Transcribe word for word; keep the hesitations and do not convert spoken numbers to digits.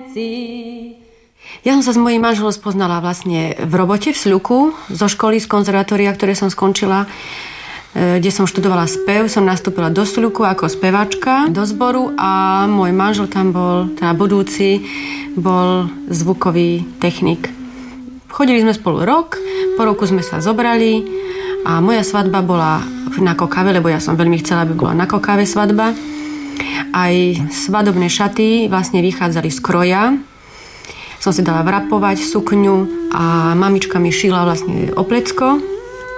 spomienci. Ja som sa s mojím manželom spoznala vlastne v robote v Sľuku, zo školy, z konzervatória, ktoré som skončila, kde som študovala spev. Som nastúpila do Sľuku ako speváčka do zboru a môj manžel tam bol, teda budúci, bol zvukový technik. Chodili sme spolu rok, po roku sme sa zobrali a moja svadba bola na Kokave, lebo ja som veľmi chcela, aby bola na Kokave svadba. Aj svadobné šaty vlastne vychádzali z kroja. Som si dala vrapovať sukňu a mamička mi šila vlastne oplecko